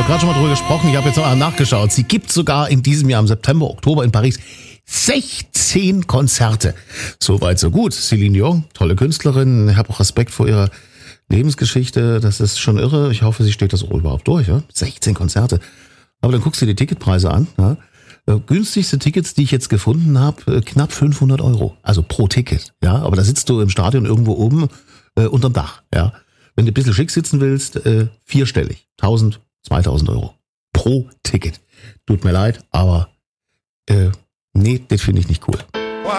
gerade schon mal drüber gesprochen. Ich habe jetzt mal nachgeschaut. Sie gibt sogar in diesem Jahr im September, Oktober in Paris 16 Konzerte. Soweit, so gut. Céline Dion, tolle Künstlerin. Ich habe auch Respekt vor ihrer Lebensgeschichte. Das ist schon irre. Ich hoffe, sie steht das auch überhaupt durch. Ja? 16 Konzerte. Aber dann guckst du die Ticketpreise an. Ja? Günstigste Tickets, die ich jetzt gefunden habe, knapp 500 €. Also pro Ticket. Ja, aber da sitzt du im Stadion irgendwo oben unterm Dach. Ja, wenn du ein bisschen schick sitzen willst, vierstellig. 1000, 2000 € pro Ticket. Tut mir leid, aber nee, das finde ich nicht cool.